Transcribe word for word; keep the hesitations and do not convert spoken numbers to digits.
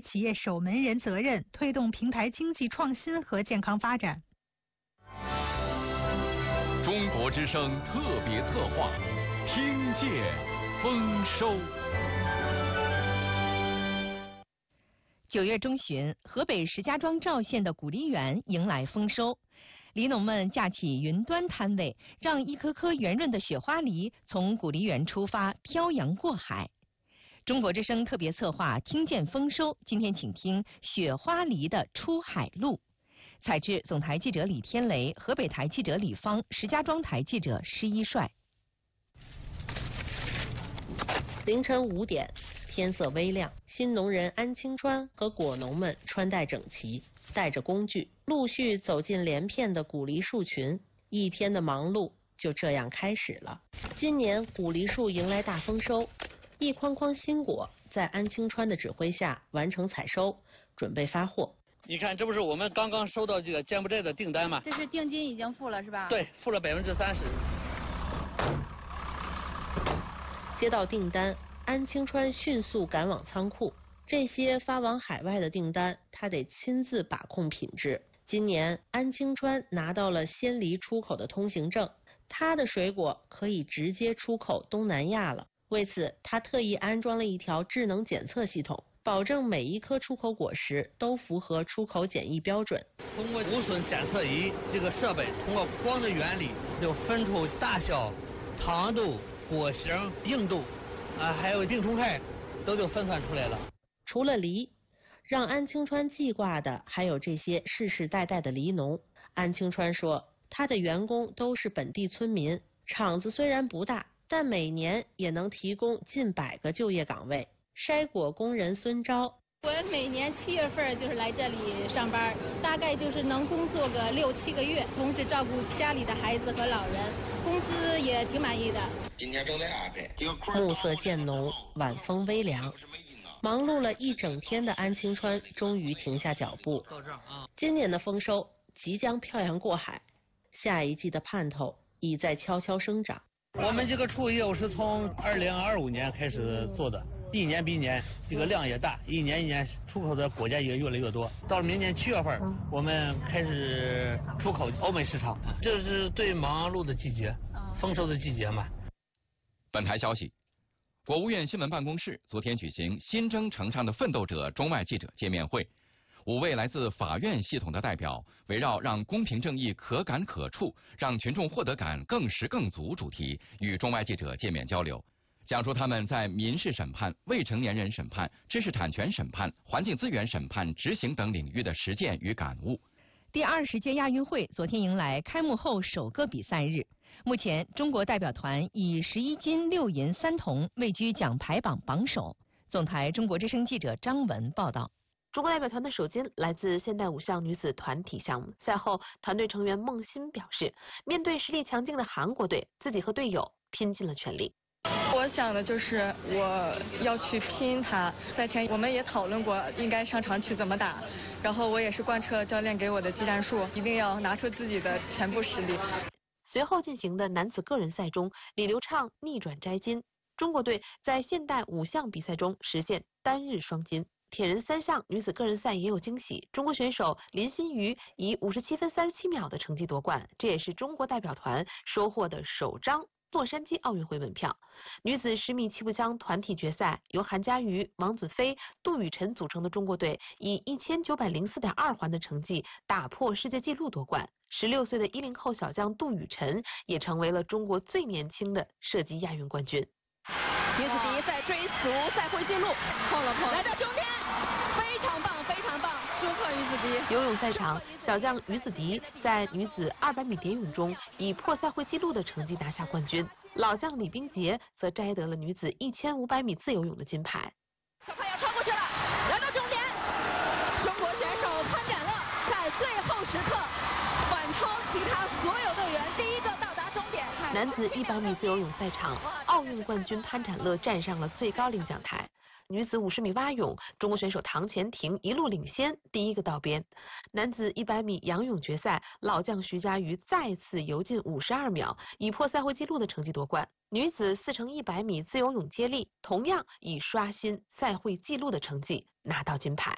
企业守门人责任，推动平台经济创新和健康发展。 中国之声特别策划，听见丰收。 九月中旬，河北石家庄赵县的古梨园迎来丰收。梨农们架起云端摊位，让一颗颗圆润的雪花梨从古梨园出发，漂洋过海。中国之声特别策划，听见丰收。今天请听雪花梨的出海路。采制总台记者李天雷，河北台记者李芳，石家庄台记者施一帅。 凌晨五点，天色微亮，新农人安清川和果农们穿戴整齐，带着工具，陆续走进连片的古梨树群。一天的忙碌就这样开始了。今年古梨树迎来大丰收，一筐筐新果在安清川的指挥下完成采收，准备发货。 你看，这不是我们刚刚收到这个柬埔寨的订单吗？ 这是定金已经付了是吧？ 对，付了百分之三十。 接到订单，安清川迅速赶往仓库。这些发往海外的订单，他得亲自把控品质。今年，安清川拿到了鲜梨出口的通行证，他的水果可以直接出口东南亚了。为此，他特意安装了一条智能检测系统，保证每一颗出口果实都符合出口检疫标准。 通过无损检测仪这个设备，通过光的原理，就分出大小、糖度、果型、硬度，啊，还有病虫害，都就分算出来了。 除了梨，让安清川记挂的还有这些世世代代的梨农。安清川说，他的员工都是本地村民，厂子虽然不大，但每年也能提供近百个就业岗位。筛果工人孙昭， 我每年七月份就是来这里上班，大概就是能工作个六七个月，同时照顾家里的孩子和老人，工资也挺满意的。 今天正在安排。 暮色渐浓，晚风微凉，忙碌了一整天的安清川终于停下脚步。今年的丰收即将漂洋过海，下一季的盼头已在悄悄生长。 我们这个畜业务是从二零二五年开始做的，一年比一年这个量也大，一年一年出口的果价也越来越多。到了明年七月份，我们开始出口欧美市场，这是最忙碌的季节，丰收的季节嘛。 本台消息，国务院新闻办公室昨天举行新征程上的奋斗者中外记者见面会。五位来自法院系统的代表围绕让公平正义可感可触，让群众获得感更实更足主题，与中外记者见面交流，讲述他们在民事审判、未成年人审判、知识产权审判、环境资源审判执行等领域的实践与感悟。 第二十届亚运会昨天迎来开幕后首个比赛日，目前中国代表团以十一金六银三铜位居奖牌榜榜首。总台中国之声记者张文报道。 中国代表团的首金来自现代五项女子团体项目。赛后，团队成员孟欣表示，面对实力强劲的韩国队，自己和队友拼尽了全力。 我想的就是我要去拼它。赛前我们也讨论过应该上场去怎么打，然后我也是贯彻教练给我的技战术，一定要拿出自己的全部实力。 随后进行的男子个人赛中，李流畅逆转摘金，中国队在现代五项比赛中实现单日双金。铁人三项女子个人赛也有惊喜，中国选手林心如以五十七分三十七秒的成绩夺冠，这也是中国代表团收获的首张洛杉矶奥运会门票。女子十米气步枪团体决赛，由韩佳瑜、王子飞、杜雨辰组成的中国队以一千九百零四点二环的成绩打破世界纪录夺冠。十六岁的一零后小将杜雨辰也成为了中国最年轻的射击亚运冠军。 女子第一赛追逐赛会纪录，碰了碰，来到终点，非常棒，非常棒，祝贺于子迪。 游泳赛场，小将于子迪在女子二百米蝶泳中以破赛会纪录的成绩拿下冠军，老将李冰洁则摘得了女子一千五百米自由泳的金牌。 小快要超过去了，来到终点，中国选手潘展乐在最后时刻反超其他所有队员，第一个到达终点。 男子一百米自由泳赛场，奥运冠军潘展乐站上了最高领奖台。女子五十米蛙泳，中国选手唐钱婷一路领先，第一个到边。男子一百米仰泳决赛，老将徐嘉余再次游进五十二秒，以破赛会纪录的成绩夺冠。女子四乘一百米自由泳接力，同样以刷新赛会纪录的成绩拿到金牌。